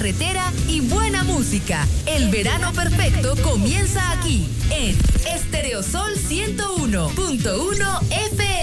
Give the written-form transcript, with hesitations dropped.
carretera y buena música. El verano perfecto comienza aquí, en Estereosol 101.1 FM.